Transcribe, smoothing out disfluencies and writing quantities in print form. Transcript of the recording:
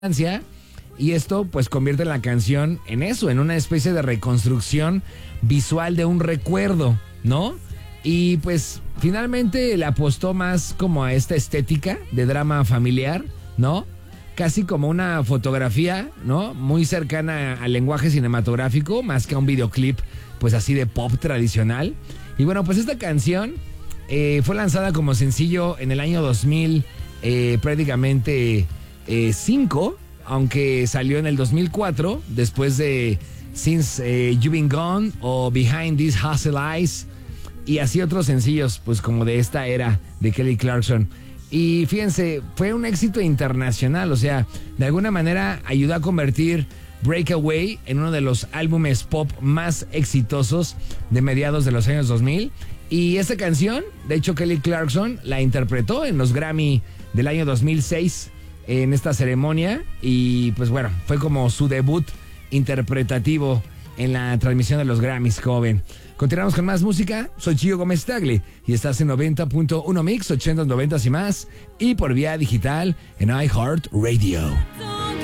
y esto pues convierte la canción en eso, en una especie de reconstrucción visual de un recuerdo, ¿no? Y pues finalmente le apostó más como a esta estética de drama familiar, ¿no? Casi como una fotografía, ¿no? Muy cercana al lenguaje cinematográfico, más que a un videoclip pues así de pop tradicional. Y bueno, pues esta canción fue lanzada como sencillo en el año 2000, prácticamente 5, aunque salió en el 2004, después de Since You've Been Gone o Behind These Hazel Eyes, y así otros sencillos, pues como de esta era de Kelly Clarkson. Y fíjense, fue un éxito internacional, o sea, de alguna manera ayudó a convertir Breakaway en uno de los álbumes pop más exitosos de mediados de los años 2000. Y esta canción, de hecho, Kelly Clarkson la interpretó en los Grammy del año 2006 en esta ceremonia. Y pues bueno, fue como su debut interpretativo en la transmisión de los Grammys, joven. Continuamos con más música. Soy Gio Gómez Tagle y estás en 90.1 Mix, 80s, 90s y más, y por vía digital en iHeartRadio.